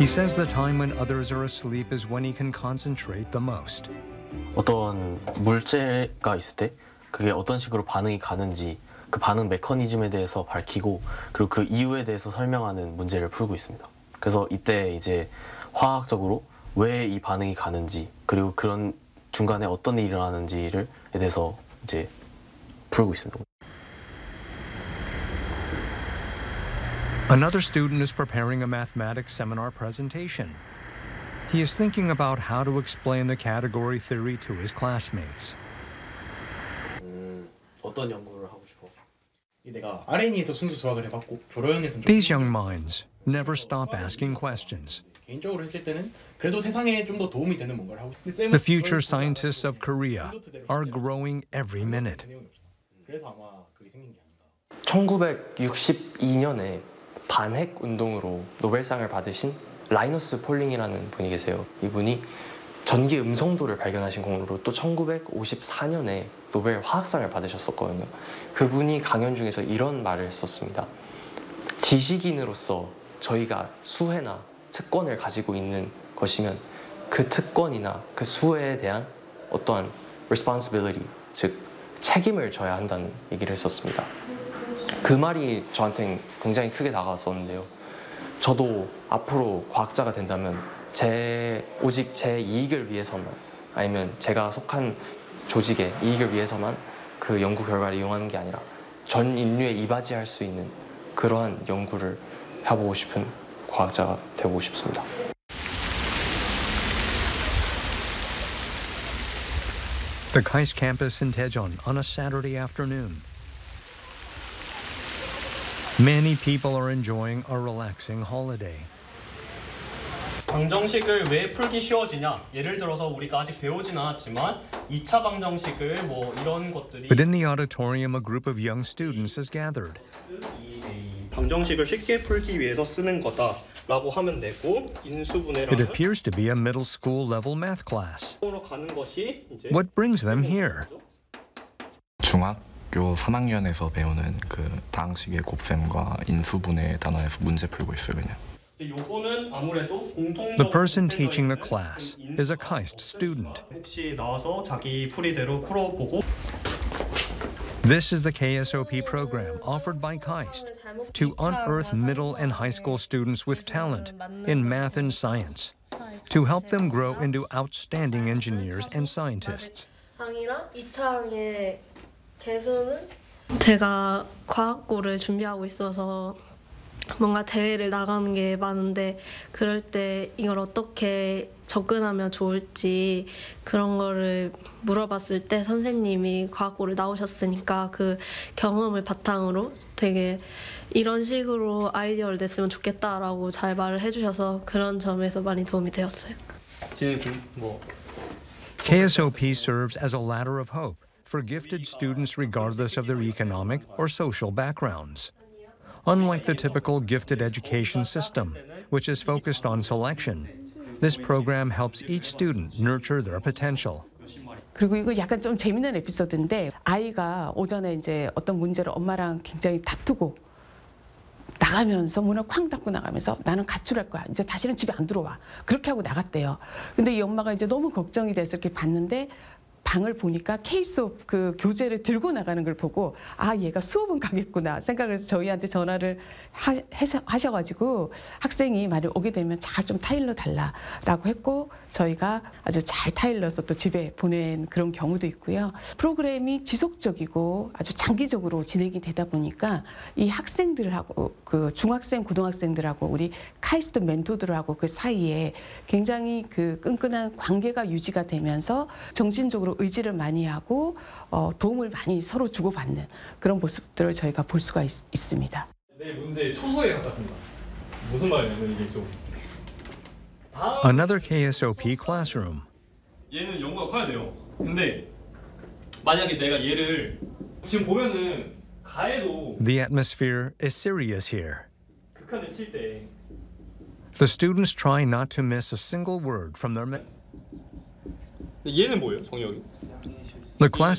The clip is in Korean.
He says the time when others are asleep is when he can concentrate the most. 어떤 물체가 있을 때 그게 어떤 식으로 반응이 가는지 그 반응 메커니즘에 대해서 밝히고 그리고 그 이유에 대해서 설명하는 문제를 풀고 있습니다. 그래서 이때 이제 화학적으로 왜 이 반응이 가는지 그리고 그런 중간에 어떤 일이 일어나는지에 대해서 이제 풀고 있습니다. Another student is preparing a mathematics seminar presentation. He is thinking about how to explain the category theory to his classmates. 어떤 연구를 하고 싶어? 내가 RNA에서 순수 수학을 해봤고 조로연에서는 These young minds never stop asking questions. 개인적으로 했을 때는 그래도 세상에 좀 더 도움이 되는 뭔가를 하고. The future scientists of Korea are growing every minute. 그래서 아마 그게 생긴 게 아닌가. 1962년에 반핵 운동으로 노벨상을 받으신 라이너스 폴링이라는 분이 계세요. 이분이 전기 음성도를 발견하신 공로로 또 1954년에 노벨 화학상을 받으셨었거든요. 그분이 강연 중에서 이런 말을 했었습니다. 지식인으로서 저희가 수혜나 특권을 가지고 있는 것이면 그 특권이나 그 수혜에 대한 어떠한 responsibility, 즉 책임을 져야 한다는 얘기를 했었습니다. 그 말이 저한테는 굉장히 크게 다가왔었는데요. 저도 앞으로 과학자가 된다면 오직 제 이익을 위해서만 아니면 제가 속한 조직의 이익을 위해서만 그 연구 결과를 이용하는 게 아니라 전 인류에 이바지할 수 있는 그러한 연구를 해보고 싶은 과학자가 되고 싶습니다. The KAIST campus in Daejeon on a Saturday afternoon. Many people are enjoying a relaxing holiday. 방정식을 왜 풀기 쉬워지냐? 예를 들어서 우리가 아직 배우진 않았지만 2차 방정식을 뭐 이런 것들이 But in the auditorium, a group of young students is gathered. 이 방정식을 쉽게 풀기 위해서 쓰는 거다라고 하면 되고 It 인수분해라는 appears to be a middle school level math class. 으로 가는 것이 이제 What brings them here? 중학교 3학년에서 배우는 그 다항식의 곱셈과 인수분해 단원에서 문제 풀고 있어요, 그냥. 요거는 아무래도 공통적으로 The person teaching the class is a KAIST student. 혹시 나와서 자기 풀이대로 풀어보고 This is the KSOP program offered by KAIST to unearth middle and high school students with talent in math and science, to help them grow into outstanding engineers and scientists. 항이랑 2차항의 개수는 제가 과학고를 준비하고 있어서 뭔가 대회를 나가는 게 많은데 그럴 때 이걸 어떻게 접근하면 좋을지 그런 거를 물어봤을 때 선생님이 과학고를 나오셨으니까 그 경험을 바탕으로 되게 이런 식으로 아이디어를 냈으면 좋겠다라고 잘 말을 해주셔서 그런 점에서 많이 도움이 되었어요. 지금 뭐 KSOP serves as a ladder of hope for gifted students regardless of their economic or social backgrounds. Unlike the typical gifted education system, which is focused on selection, this program helps each student nurture their potential. 그리고 이거 약간 좀 재미난 에피소드인데 아이가 오전에 이제 어떤 문제를 엄마랑 굉장히 다투고 나가면서 문을 쾅 닫고 나가면서 나는 가출할 거야. 이제 다시는 집에 안 들어와. 그렇게 하고 나갔대요. 근데 이 엄마가 이제 너무 걱정이 돼서 이렇게 봤는데 방을 보니까 케이스 그 교재를 들고 나가는 걸 보고 아 얘가 수업은 가겠구나 생각을 해서 저희한테 전화를 하셔가지고 학생이 만약 오게 되면 잘 좀 타일러 달라라고 했고 저희가 아주 잘 타일러서 또 집에 보낸 그런 경우도 있고요. 프로그램이 지속적이고 아주 장기적으로 진행이 되다 보니까 이 학생들하고 그 중학생 고등학생들하고 우리 카이스트 멘토들하고 그 사이에 굉장히 그 끈끈한 관계가 유지가 되면서 정신적으로 의지를 많이 하고 도움을 많이 서로 주고받는 그런 모습들을 저희가 볼 수가 있습니다. 내 문제 초소에 가깝습니다. 무슨 말이냐면 이게 좀 Another KSOP classroom. 얘는 연구가 커야 돼요. 근데 만약에 내가 얘를 지금 보면은 가해도 The atmosphere is serious here. 극한을 칠 때 The students try not to miss a single word from their 얘는 뭐예요, 정혁이? The class